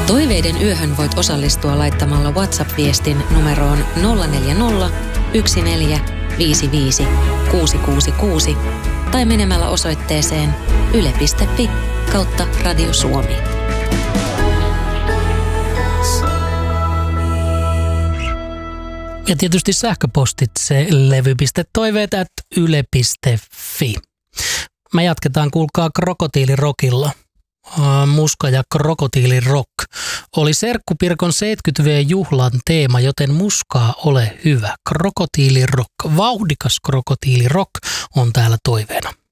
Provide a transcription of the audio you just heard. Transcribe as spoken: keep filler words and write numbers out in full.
Toiveiden yöhön voit osallistua laittamalla WhatsApp-viestin numeroon nolla neljä nolla, yksi neljä, viisi viisi, kuusi kuusi kuusi tai menemällä osoitteeseen yle piste fi kautta Radio Suomi. Ja tietysti sähköpostitse levy piste toiveet ät yle piste fi. Me jatketaan, kuulkaa, Krokotiilirokilla. Muska ja krokotiilirock oli Serkkupirkon seitsemänkymmentä-vuotisjuhlan teema, joten muskaa ole hyvä. Krokotiilirock, vauhdikas krokotiilirock on täällä toiveena.